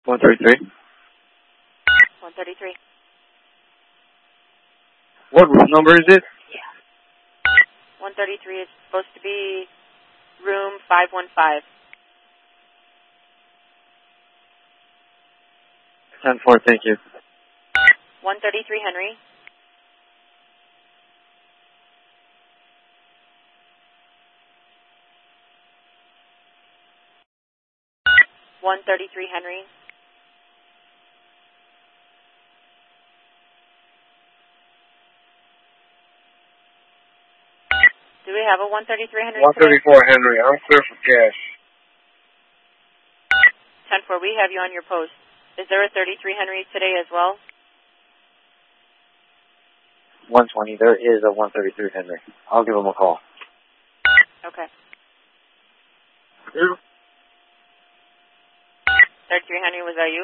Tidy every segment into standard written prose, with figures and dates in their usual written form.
133. 133. What room number is it? 133 is supposed to be room 515. 10-4, thank you. 133 Henry. 133 Henry. Do we have a 133 Henry? 134 Henry. I'm clear for cash. 10-4, we have you on your post. Is there a 33 Henry today as well? 120, there is a 133 Henry. I'll give him a call. Okay. Who? 33 Henry, was that you?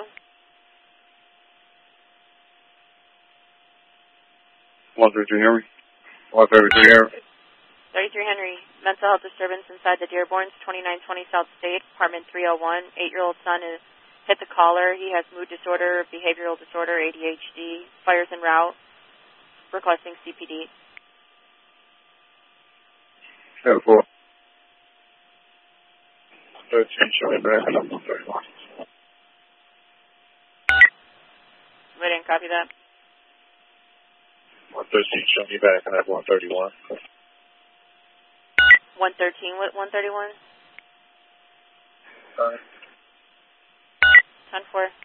133 Henry. 133 Henry. 33 Henry, mental health disturbance inside the Dearborns, 2920 South State, apartment 301. 8-year-old son is hit the collar. He has mood disorder, behavioral disorder, ADHD, fires en route, requesting CPD. 10-4. 13, show me back. 31. We didn't copy that. 113, show me back, and I have 131. 113 with 131? 10-4.